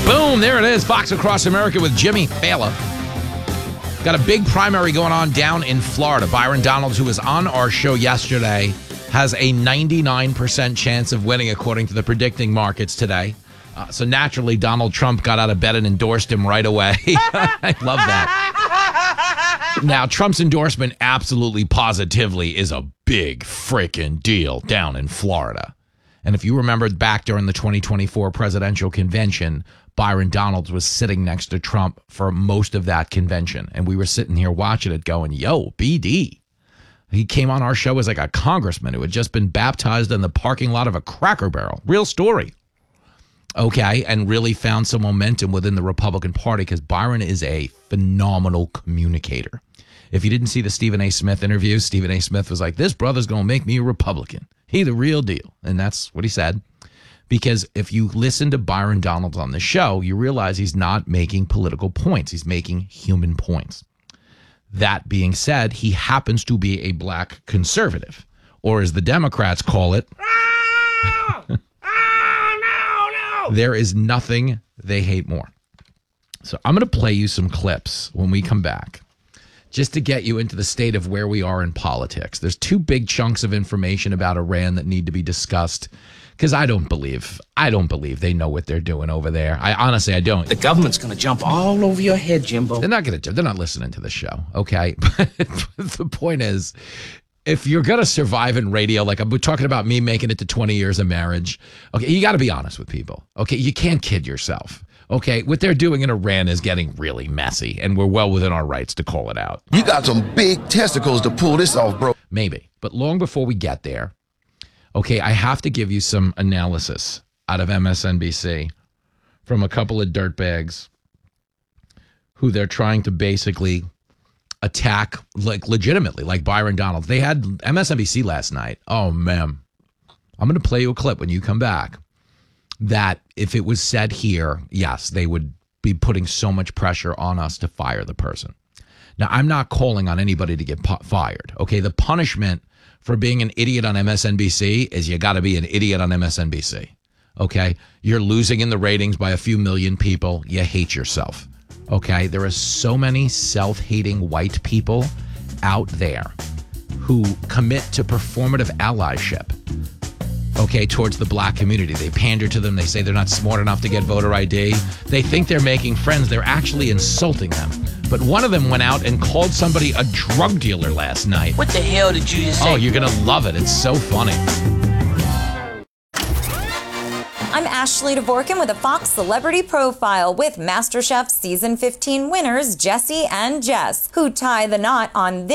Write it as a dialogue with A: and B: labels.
A: Boom, there it is. Fox Across America with Jimmy Fallon. Got a big primary going on down in Florida. Byron Donalds, who was on our show yesterday, has a 99% chance of winning according to the predicting markets today. So naturally, Donald Trump got out of bed and endorsed him right away. I love that. Now, Trump's endorsement absolutely positively is a big freaking deal down in Florida. And if you remember back during the 2024 presidential convention, Byron Donalds was sitting next to Trump for most of that convention. And we were sitting here watching it going, yo, BD. He came on our show as like a congressman who had just been baptized in the parking lot of a Cracker Barrel. Real story. Okay, and really found some momentum within the Republican Party because Byron is a phenomenal communicator. If you didn't see the Stephen A. Smith interview, Stephen A. Smith was like, this brother's going to make me a Republican. He the real deal. And that's what he said. Because if you listen to Byron Donalds on the show, you realize he's not making political points. He's making human points. That being said, he happens to be a black conservative, or as the Democrats call it, there is nothing they hate more. So I'm going to play you some clips when we come back, just to get you into the state of where we are in politics. There's two big chunks of information about Iran that need to be discussed. Because I don't believe they know what they're doing over there. I don't.
B: The government's going to jump all over your head, Jimbo.
A: They're not listening to the show, okay? But the point is, if you're going to survive in radio, like we're talking about me making it to 20 years of marriage, okay, you got to be honest with people, okay? You can't kid yourself, okay? What they're doing in Iran is getting really messy, and we're well within our rights to call it out.
C: You got some big testicles to pull this off, bro.
A: Maybe, but long before we get there, okay, I have to give you some analysis out of MSNBC from a couple of dirtbags who they're trying to basically attack, like legitimately, like Byron Donalds. They had MSNBC last night. Oh, man. I'm going to play you a clip when you come back that if it was said here, yes, they would be putting so much pressure on us to fire the person. Now, I'm not calling on anybody to get fired. Okay, the punishment for being an idiot on MSNBC is you got to be an idiot on MSNBC. Okay? You're losing in the ratings by a few million people. You hate yourself. Okay? There are so many self-hating white people out there who commit to performative allyship, okay, towards the black community. They pander to them. They say they're not smart enough to get voter ID. They think they're making friends. They're actually insulting them. But one of them went out and called somebody a drug dealer last night.
B: What the hell did you just say?
A: Oh, you're going to love it. It's so funny.
D: I'm Ashley Dvorkin with a Fox Celebrity Profile with MasterChef Season 15 winners Jesse and Jess, who tie the knot on this